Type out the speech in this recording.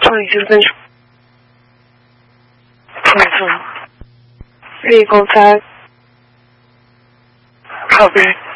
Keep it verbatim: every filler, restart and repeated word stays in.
我已经分手。错了错了，立功在靠边。